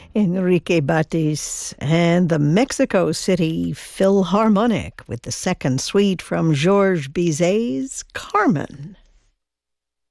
Enrique Batis and the Mexico City Philharmonic with the second suite from Georges Bizet's Carmen.